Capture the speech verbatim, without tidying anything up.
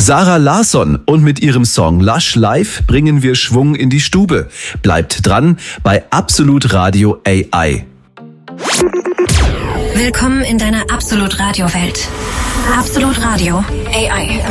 Sarah Larsson und mit ihrem Song Lush Live bringen wir Schwung in die Stube. Bleibt dran bei Absolut Radio A I. Willkommen in deiner Absolut Radio Welt. Absolut Radio A I.